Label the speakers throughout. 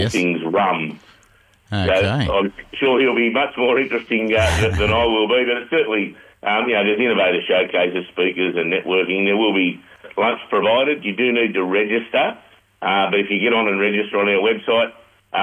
Speaker 1: things rum.
Speaker 2: Okay.
Speaker 1: So I'm sure he'll be much more interesting than I will be, but it's certainly, there's innovative showcases, speakers and networking. There will be lunch provided. You do need to register, but if you get on and register on our website,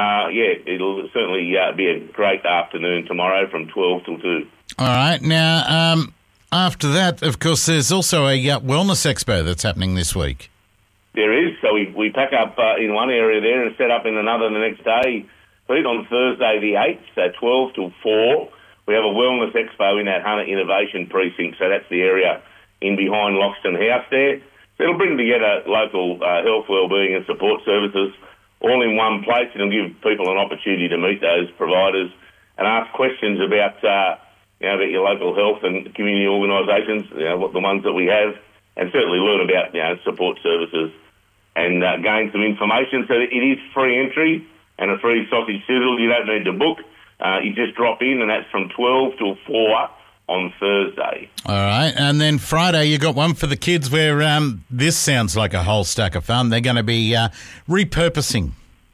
Speaker 1: it'll certainly be a great afternoon tomorrow from 12 till 2.
Speaker 2: All right. Now, after that, of course, there's also a wellness expo that's happening this week.
Speaker 1: There is. So we pack up in one area there and set up in another the next day. Pete, on Thursday the 8th, so 12 till 4, we have a wellness expo in that Hunter Innovation Precinct. So that's the area in behind Loxton House there. So it'll bring together local health, wellbeing and support services all in one place. It'll give people an opportunity to meet those providers and ask questions about, about your local health and community organisations, the ones that we have, and certainly learn about, support services and gain some information. So it is free entry and a free sausage sizzle. You don't need to book. You just drop in, and that's from 12 till 4 on Thursday.
Speaker 2: All right. And then Friday, you got one for the kids where this sounds like a whole stack of fun. They're going to be repurposing.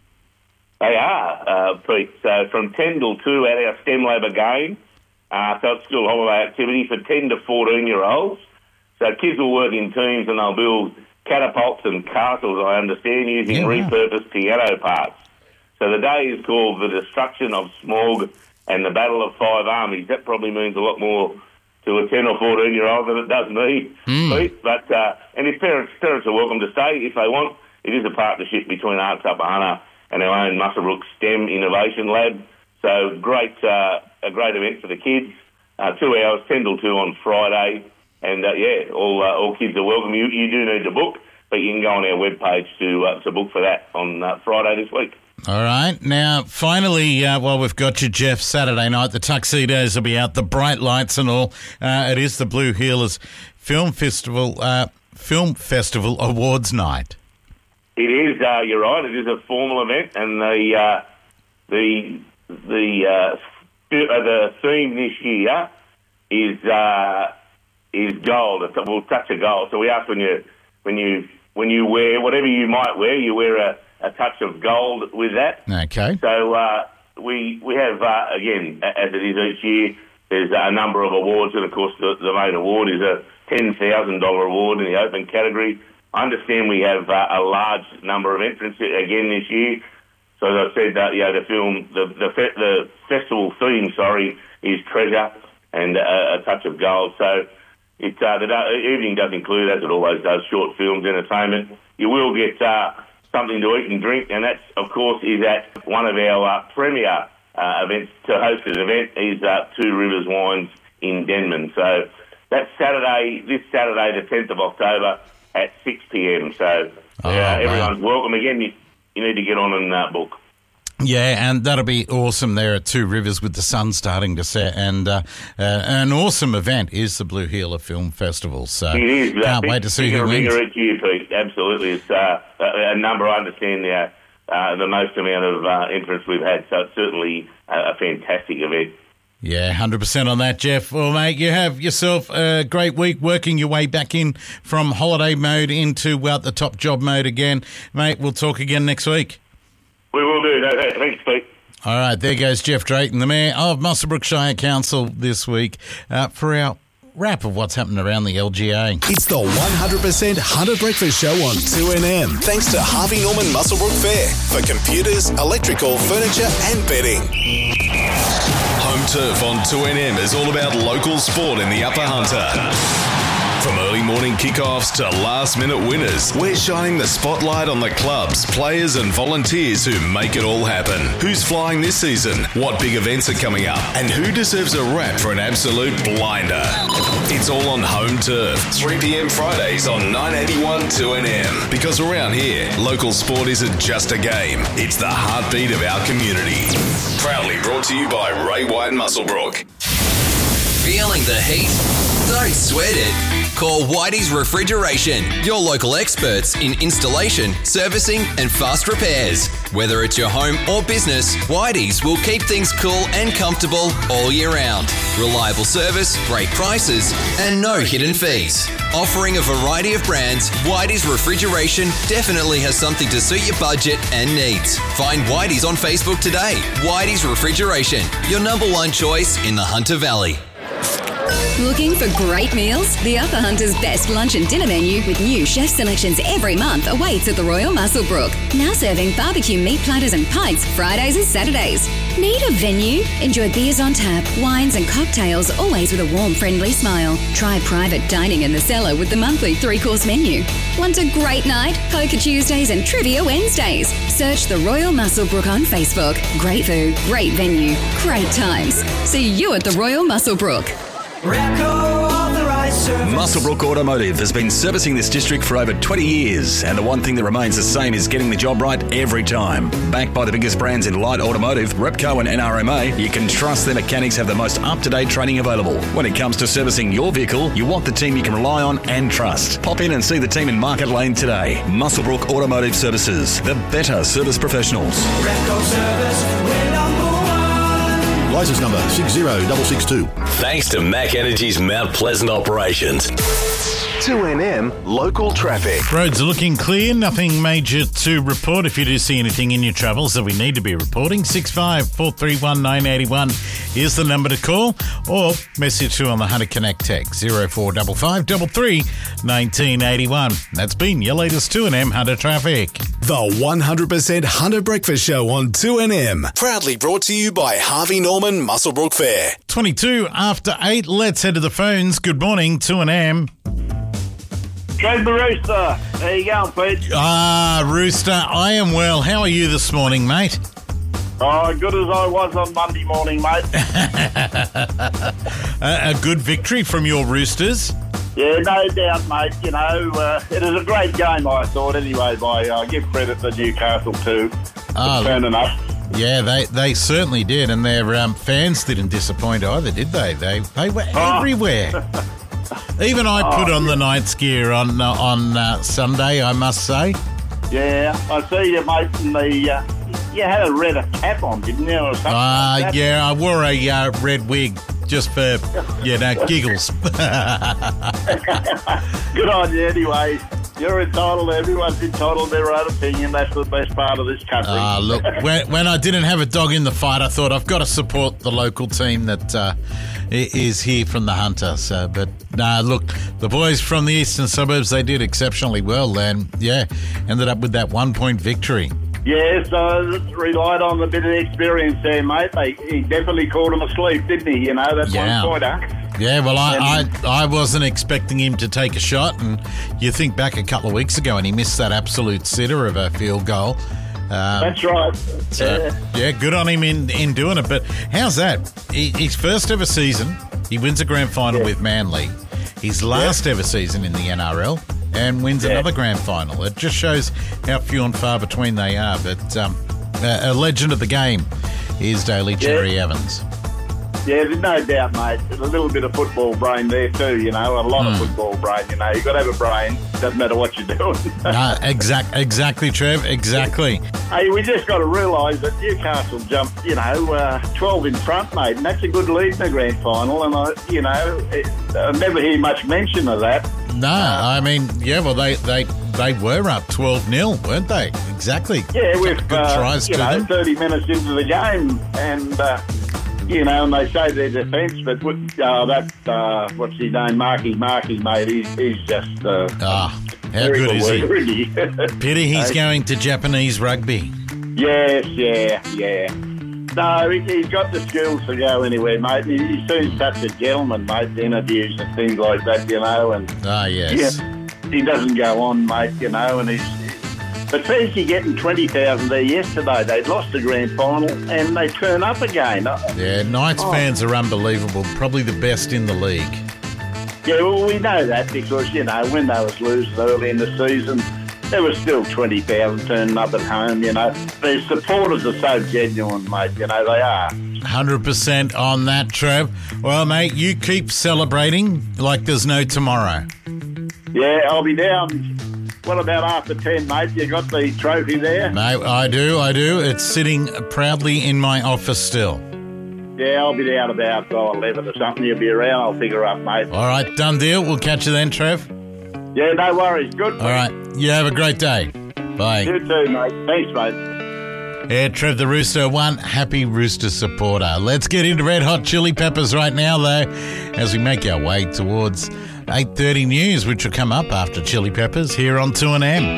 Speaker 1: They are, Pete. So from 10 till 2 at our STEM Lab again. So it's school holiday activity for 10 to 14-year-olds. So kids will work in teams and they'll build catapults and castles, I understand, using repurposed piano parts. So the day is called The Destruction of Smog and the Battle of Five Armies. That probably means a lot more to a 10 or 14-year-old than it does me, Pete. But, and if parents are welcome to stay if they want. It is a partnership between Arts Upper Hunter and our own Muswellbrook STEM Innovation Lab. So a great event for the kids. 2 hours, 10 till 2 on Friday. And, all kids are welcome. You do need to book, but you can go on our webpage to book for that on Friday this week.
Speaker 2: All right. Now, finally, while we've got you, Jeff, Saturday night, the tuxedos will be out, the bright lights and all. It is the Blue Heelers Film Festival Awards Night. It
Speaker 1: is. You're right. It is a formal event, and the theme this year is gold. It's a touch of gold. So we ask when you wear whatever you might wear, you wear a touch of gold with that.
Speaker 2: Okay.
Speaker 1: So we have again, as it is each year, there's a number of awards, and of course the main award is a $10,000 award in the open category. I understand we have a large number of entrants again this year. So as I said, the festival theme, is treasure and a touch of gold. So the evening does include, as it always does, short films, entertainment. You will get something to eat and drink, and that, of course, is at one of our premier events. To host an event is Two Rivers Wines in Denman. So that's this Saturday, the 10th of October at 6 p.m. So everyone's welcome. Again, you need to get on and book.
Speaker 2: Yeah, and that'll be awesome there at Two Rivers with the sun starting to set. And an awesome event is the Blue Heeler Film Festival. So
Speaker 1: it is.
Speaker 2: Can't wait to see who wins.
Speaker 1: Each year, Pete. Absolutely. It's a number, I understand, the most amount of entrants we've had. So it's certainly a fantastic event.
Speaker 2: Yeah, 100% on that, Jeff. Well, mate, you have yourself a great week working your way back in from holiday mode into the top job mode again. Mate, we'll talk again next week.
Speaker 1: We will do. Thanks, Pete.
Speaker 2: All right, there goes Jeff Drayton, the Mayor of Muswellbrook Shire Council this week for our wrap of what's happening around the LGA.
Speaker 3: It's the 100% Hunter Breakfast Show on 2NM. Thanks to Harvey Norman Muswellbrook Fair for computers, electrical, furniture and bedding.
Speaker 4: Home Turf on 2NM is all about local sport in the Upper Hunter. From early morning kickoffs to last-minute winners, we're shining the spotlight on the clubs, players and volunteers who make it all happen. Who's flying this season? What big events are coming up? And who deserves a rap for an absolute blinder? It's all on Home Turf, 3 p.m. Fridays on 981 2NM. Because around here, local sport isn't just a game, it's the heartbeat of our community. Proudly brought to you by Ray White Muswellbrook.
Speaker 5: Feeling the heat? Don't sweat it. Call Whitey's Refrigeration, your local experts in installation, servicing and fast repairs. Whether it's your home or business, Whitey's will keep things cool and comfortable all year round. Reliable service, great prices and no hidden fees. Offering a variety of brands, Whitey's Refrigeration definitely has something to suit your budget and needs. Find Whitey's on Facebook today. Whitey's Refrigeration, your number one choice in the Hunter Valley.
Speaker 6: Looking for great meals? The Upper Hunter's best lunch and dinner menu with new chef selections every month awaits at the Royal Muswellbrook. Now serving barbecue meat platters and pints Fridays and Saturdays. Need a venue? Enjoy beers on tap, wines and cocktails, always with a warm, friendly smile. Try private dining in the cellar with the monthly 3-course menu. Want a great night? Poker Tuesdays and Trivia Wednesdays. Search the Royal Muswellbrook on Facebook. Great food, great venue, great times. See you at the Royal Muswellbrook.
Speaker 7: Muswellbrook Automotive has been servicing this district for over 20 years, and the one thing that remains the same is getting the job right every time. Backed by the biggest brands in light automotive, Repco and NRMA, you can trust their mechanics have the most up-to-date training available. When it comes to servicing your vehicle, you want the team you can rely on and trust. Pop in and see the team in Market Lane today. Muswellbrook Automotive Services, the better service professionals.
Speaker 8: Repco Service, we're number one.
Speaker 9: Licence number 60662.
Speaker 4: Thanks to Mac Energy's Mount Pleasant operations.
Speaker 3: 2NM Local Traffic.
Speaker 2: Roads are looking clear. Nothing major to report. If you do see anything in your travels that we need to be reporting, 65 431 981 is the number to call, or message to on the Hunter Connect text 0455 33 1981. That's been your latest 2NM Hunter Traffic.
Speaker 3: The 100% Hunter Breakfast Show on 2NM. Proudly brought to you by Harvey Norman Muswellbrook Fair.
Speaker 2: 22 after 8. Let's head to the phones. Good morning, 2NM.
Speaker 10: Trev the Rooster. How you going, Pete?
Speaker 2: Rooster, I am well. How are you this morning, mate?
Speaker 10: Oh, good as I was on Monday morning, mate.
Speaker 2: A good victory from your Roosters?
Speaker 10: Yeah, no doubt, mate. You know, it was a great game, I thought, anyway. I give credit to Newcastle, too, for turning up.
Speaker 2: Yeah, they certainly did, and their fans didn't disappoint either, did they? They were everywhere. Even I put on the Knights gear on Sunday, I must say.
Speaker 10: Yeah, I see you, mate, you had a red cap on, didn't you, or something?
Speaker 2: Yeah, I wore a red wig just for, giggles.
Speaker 10: Good on you anyway. You're entitled, everyone's entitled to their own opinion. That's the best part of this country.
Speaker 2: Look, when I didn't have a dog in the fight, I thought I've got to support the local team that is here from the Hunter. But look, the boys from the eastern suburbs, they did exceptionally well and, ended up with that 1-point victory.
Speaker 10: Yeah, so relied on a bit of experience there, mate. He definitely caught him asleep, didn't he? You know, that's 1 pointer.
Speaker 2: Yeah, well, I wasn't expecting him to take a shot, and you think back a couple of weeks ago and he missed that absolute sitter of a field goal.
Speaker 10: That's right.
Speaker 2: Yeah, good on him in doing it. But how's that? His first ever season, he wins a grand final with Manly. His last ever season in the NRL, and wins another grand final. It just shows how few and far between they are. But a legend of the game is Daly Cherry Evans.
Speaker 10: Yeah, there's no doubt, mate. There's a little bit of football brain there too, you know, a lot of football brain, you know. You've got to have a brain. Doesn't matter what you're doing.
Speaker 2: Exactly, Trev, exactly.
Speaker 10: Hey, we just got to realise that Newcastle jumped, 12 in front, mate, and that's a good lead in the grand final, and, I never hear much mention of that.
Speaker 2: No, I mean, well, they were up 12-0, weren't they? Exactly.
Speaker 10: Yeah, with,
Speaker 2: good tries to them.
Speaker 10: 30 minutes into the game, and... and they say their defence, but what's his name, Marky, mate, he's just...
Speaker 2: how good is he? Pity he's going to Japanese rugby.
Speaker 10: Yes, yeah. No, he's got the skills to go anywhere, mate. He seems such a gentleman, mate, interviews and things like that, and...
Speaker 2: yes.
Speaker 10: Yeah, he doesn't go on, mate, and he's... But fancy getting 20,000 there yesterday. They'd lost the grand final and they turn up again.
Speaker 2: Yeah, Knights fans are unbelievable. Probably the best in the league.
Speaker 10: Yeah, well, we know that because, when they was losing early in the season, there was still 20,000 turning up at home, Their supporters are so genuine, mate, they are.
Speaker 2: 100% on that, Trev. Well, mate, you keep celebrating like there's no tomorrow.
Speaker 10: Yeah, I'll be down. What about after 10, mate? You got the trophy there?
Speaker 2: No, I do. It's sitting proudly in my office still.
Speaker 10: Yeah, I'll be down about 11 or something. You'll be around. I'll pick her up, mate.
Speaker 2: All right, done deal. We'll catch you then, Trev.
Speaker 10: Yeah, no worries. Good.
Speaker 2: All right. You have a great day. Bye.
Speaker 10: You too, mate. Thanks, mate.
Speaker 2: Yeah, Trev the Rooster, one happy Rooster supporter. Let's get into Red Hot Chili Peppers right now, though, as we make our way towards 8:30 news, which will come up after Chili Peppers here on 2NM.